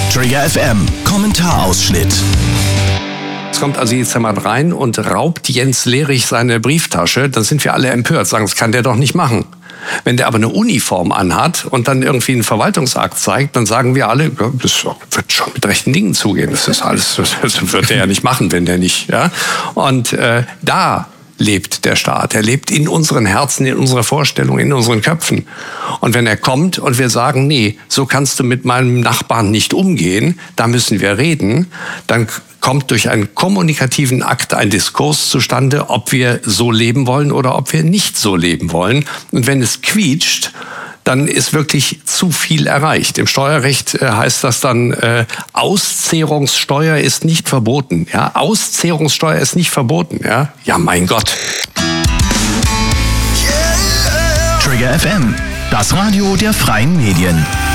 Trigger FM Kommentarausschnitt. Es kommt also jetzt jemand rein und raubt Jens Lehrig seine Brieftasche, dann sind wir alle empört, sagen, das kann der doch nicht machen. Wenn der aber eine Uniform anhat und dann irgendwie einen Verwaltungsakt zeigt, dann sagen wir alle, das wird schon mit rechten Dingen zugehen. Das ist alles, das wird der ja nicht machen, wenn der nicht. Ja? Und da lebt der Staat. Er lebt in unseren Herzen, in unserer Vorstellung, in unseren Köpfen. Und wenn er kommt und wir sagen, nee, so kannst du mit meinem Nachbarn nicht umgehen, da müssen wir reden, dann kommt durch einen kommunikativen Akt ein Diskurs zustande, ob wir so leben wollen oder ob wir nicht so leben wollen. Und wenn es quietscht, dann ist wirklich zu viel erreicht. Im Steuerrecht heißt das dann, Auszehrungssteuer ist nicht verboten. Ja? Auszehrungssteuer ist nicht verboten. Ja, ja, mein Gott. Trigger FM, das Radio der freien Medien.